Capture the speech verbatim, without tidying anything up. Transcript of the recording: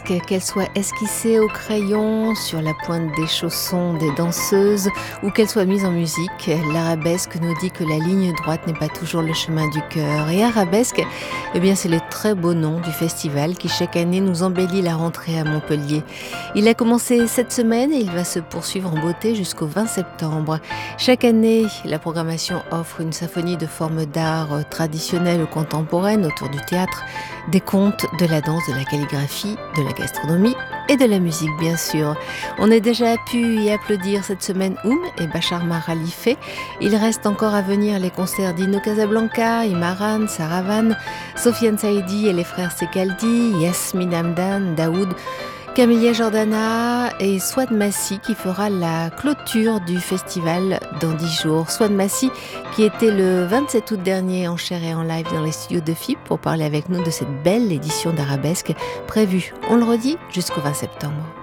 arabesque, qu'elle soit esquissée au crayon sur la pointe des chaussons des danseuses ou qu'elle soit mise en musique, l'arabesque nous dit que la ligne droite n'est pas toujours le chemin du cœur. Et arabesque, eh bien, c'est le très beau nom du festival qui chaque année nous embellit la rentrée à Montpellier. Il a commencé cette semaine et il va se poursuivre en beauté jusqu'au vingt septembre. Chaque année, la programmation offre une symphonie de formes d'art traditionnelles ou contemporaines autour du théâtre, des contes, de la danse, de la calligraphie, de la gastronomie et de la musique bien sûr. On a déjà pu y applaudir cette semaine Oum et Bachar Mar Khalife. Il reste encore à venir les concerts d'Ino Casablanca, Imaran, Saravan, Sofiane Saïdi et les frères Sekaldi, Yasmine Hamdan, Daoud, Camilla Jordana et Swad Massi qui fera la clôture du festival dans dix jours. Swad Massi qui était le vingt-sept août dernier en chair et en live dans les studios de F I P pour parler avec nous de cette belle édition d'Arabesque prévue, on le redit, jusqu'au vingt septembre.